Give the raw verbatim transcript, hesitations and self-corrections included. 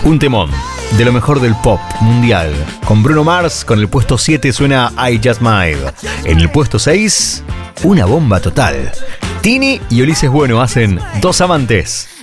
Un temón de lo mejor del pop mundial. Con Bruno Mars, con el puesto siete suena I Just Might. En el puesto seis, una bomba total. Tini y Ulises Bueno hacen Dos Amantes.